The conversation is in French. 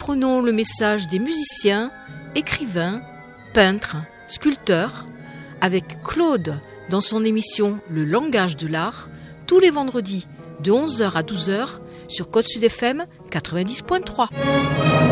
comprenons le message des musiciens, écrivains, peintres, sculpteurs, avec Claude dans son émission Le langage de l'art, tous les vendredis de 11h à 12h sur Côte Sud FM 90.3.